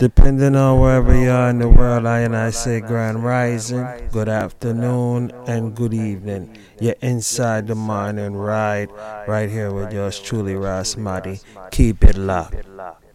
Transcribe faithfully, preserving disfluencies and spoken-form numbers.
Depending on wherever you are in the world, I and I say grand rising, good afternoon, and good evening. You're inside the morning ride, right here with yours truly, Ras Mahdi. Keep it locked.